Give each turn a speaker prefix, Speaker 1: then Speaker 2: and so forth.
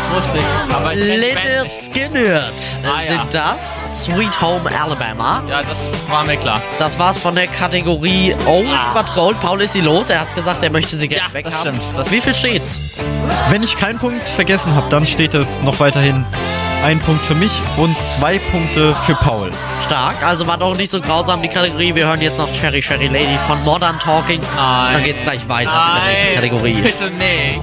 Speaker 1: wusste ich. Aber ich kenn die Band
Speaker 2: Lynyrd
Speaker 1: nicht.
Speaker 2: Skynyrd
Speaker 1: Ah, ja.
Speaker 2: sind das. Sweet Home Alabama.
Speaker 1: Ja, das war mir klar.
Speaker 2: Das war's von der Kategorie Old but Gold. Paul ist sie los. Er hat gesagt, er möchte sie gerne
Speaker 1: Ja,
Speaker 2: weghaben.
Speaker 1: das stimmt. Das
Speaker 2: Wie viel steht's?
Speaker 3: Wenn ich keinen Punkt vergessen habe, dann steht es noch weiterhin 1 Punkt für mich und 2 Punkte für Paul.
Speaker 2: Stark. Also war doch nicht so grausam die Kategorie. Wir hören jetzt noch Cherry Cherry Lady von Modern Talking.
Speaker 1: Nein.
Speaker 2: Dann geht's gleich weiter mit der nächsten Kategorie.
Speaker 1: Bitte nicht.